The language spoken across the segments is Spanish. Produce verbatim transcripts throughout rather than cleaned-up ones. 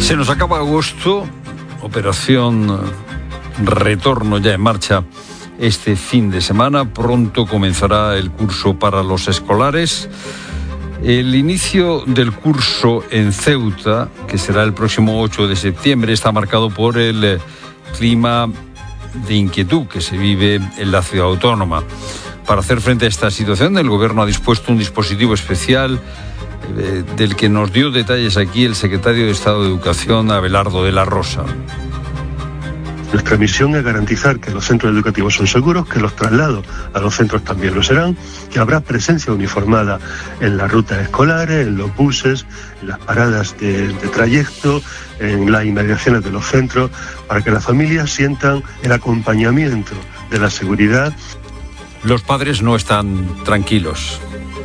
Se nos acaba agosto, operación retorno ya en marcha este fin de semana. Pronto comenzará el curso para los escolares. El inicio del curso en Ceuta, que será el próximo ocho de septiembre, está marcado por el clima de inquietud que se vive en la ciudad autónoma. Para hacer frente a esta situación, el Gobierno ha dispuesto un dispositivo especial eh, del que nos dio detalles aquí el secretario de Estado de Educación, Abelardo de la Rosa. Nuestra misión es garantizar que los centros educativos son seguros, que los traslados a los centros también lo serán, que habrá presencia uniformada en las rutas escolares, en los buses, en las paradas de, de trayecto, en las inmediaciones de los centros, para que las familias sientan el acompañamiento de la seguridad. Los padres no están tranquilos.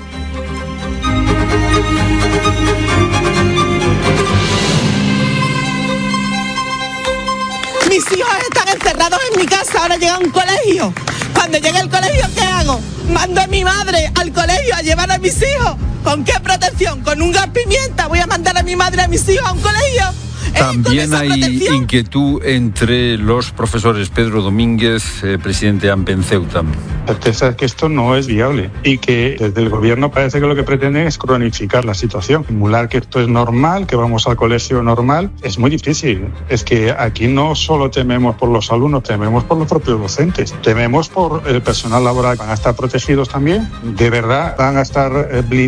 Mis hijos están encerrados en mi casa, ahora llega un colegio. Cuando llegue el colegio, ¿qué hago? Mando a mi madre al colegio a llevar a mis hijos. ¿Con qué protección? ¿Con un gas pimienta? ¿Voy a mandar a mi madre a mis hijos a un colegio? También hay protección. Inquietud entre los profesores. Pedro Domínguez, eh, presidente de AMPE en Ceuta. La certeza es que esto no es viable y que desde el gobierno parece que lo que pretenden es cronificar la situación, simular que esto es normal, que vamos al colegio normal. Es muy difícil. Es que aquí no solo tememos por los alumnos, tememos por los propios docentes, tememos por el personal laboral. Van a estar protegidos también, de verdad van a estar blindados.